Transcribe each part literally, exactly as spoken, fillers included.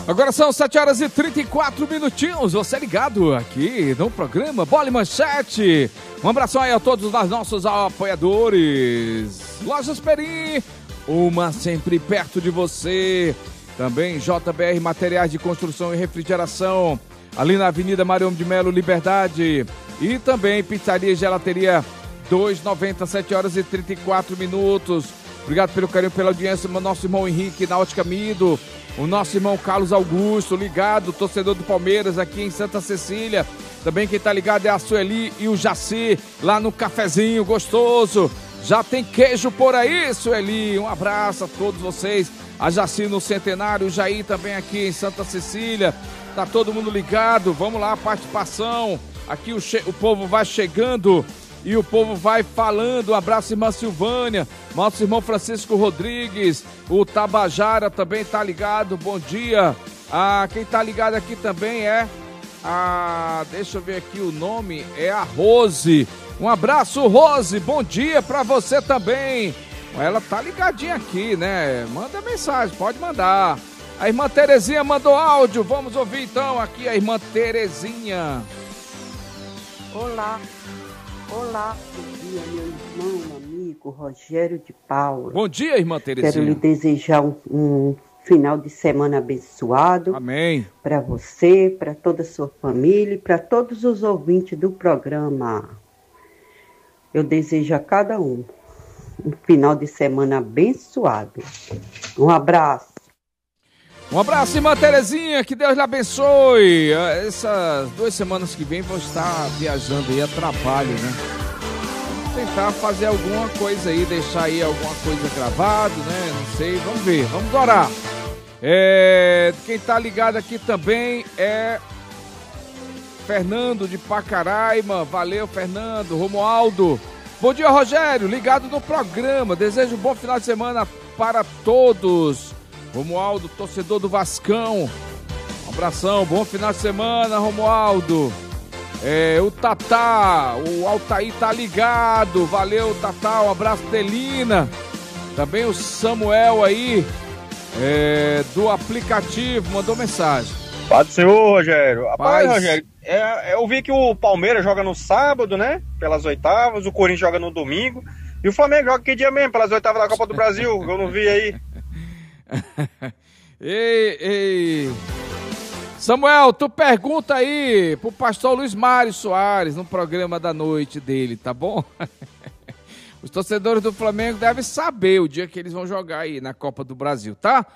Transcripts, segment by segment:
Agora são sete horas e trinta e quatro minutinhos, você ligado aqui no programa Bola e Manchete. Um abração aí a todos os nossos apoiadores. Lojas Perim, uma sempre perto de você. Também J B R Materiais de Construção e Refrigeração, ali na Avenida Marião de Melo, Liberdade. E também Pizzaria e Gelateria duzentos e noventa, sete horas e trinta e quatro minutos. Obrigado pelo carinho, pela audiência, meu nosso irmão Henrique na Ótica Mido. O nosso irmão Carlos Augusto, ligado, torcedor do Palmeiras aqui em Santa Cecília. Também quem tá ligado é a Sueli e o Jaci, lá no cafezinho gostoso. Já tem queijo por aí, Sueli. Um abraço a todos vocês. A Jaci no Centenário, o Jair também aqui em Santa Cecília. Tá todo mundo ligado, vamos lá, participação. Aqui o, che- o povo vai chegando e o povo vai falando. Um abraço, irmã Silvânia, nosso irmão Francisco Rodrigues, o Tabajara também tá ligado, bom dia. Ah, quem tá ligado aqui também é a, deixa eu ver aqui o nome, é a Rose. Um abraço, Rose, bom dia pra você também. Ela tá ligadinha aqui, né? Manda mensagem, pode mandar. A irmã Terezinha mandou áudio, vamos ouvir então aqui a irmã Terezinha. Olá. Olá, bom dia, meu irmão, amigo Rogério de Paula. Bom dia, irmã Terezinha. Quero lhe desejar um, um final de semana abençoado. Amém. Para você, para toda a sua família e para todos os ouvintes do programa. Eu desejo a cada um um final de semana abençoado. Um abraço. Um abraço, irmã Terezinha, que Deus lhe abençoe. Essas duas semanas que vem vão estar viajando aí a trabalho, né? Vamos tentar fazer alguma coisa aí, deixar aí alguma coisa gravado, né? Não sei, vamos ver, vamos orar. É, quem tá ligado aqui também é Fernando de Pacaraima. Valeu, Fernando. Romualdo. Bom dia, Rogério, ligado no programa. Desejo um bom final de semana para todos. Romualdo, torcedor do Vascão. Um abração, bom final de semana, Romualdo. É, o Tatá, o Altair tá ligado. Valeu, Tatá, um abraço, Telina. Também o Samuel aí, é, do aplicativo, mandou mensagem. Paz do Senhor, Rogério. Rapaz, Paz. Rogério, é, eu vi que o Palmeiras joga no sábado, né? Pelas oitavas, o Corinthians joga no domingo. E o Flamengo joga que dia mesmo? Pelas oitavas da Copa do Brasil, eu não vi aí. ei, ei. Samuel, tu pergunta aí pro pastor Luiz Mário Soares no programa da noite dele, tá bom? Os torcedores do Flamengo devem saber o dia que eles vão jogar aí na Copa do Brasil, tá?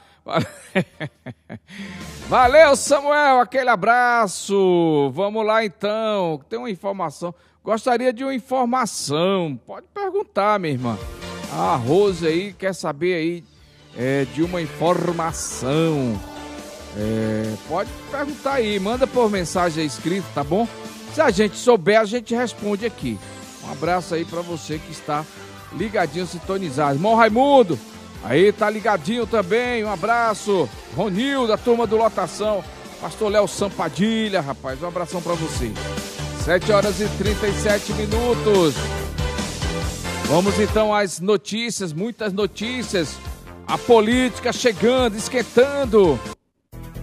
Valeu, Samuel, aquele abraço. Vamos lá então, tem uma informação. Gostaria de uma informação. Pode perguntar, minha irmã. A Rose aí quer saber aí é, de uma informação. É, pode perguntar aí, manda por mensagem escrita, tá bom? Se a gente souber, a gente responde aqui. Um abraço aí pra você que está ligadinho, sintonizado. Irmão Raimundo, aí tá ligadinho também, um abraço. Ronildo, da turma do Lotação. Pastor Léo Sampadilha, rapaz, um abração pra você. sete horas e trinta e sete minutos. Vamos então às notícias, muitas notícias. A política chegando, esquentando.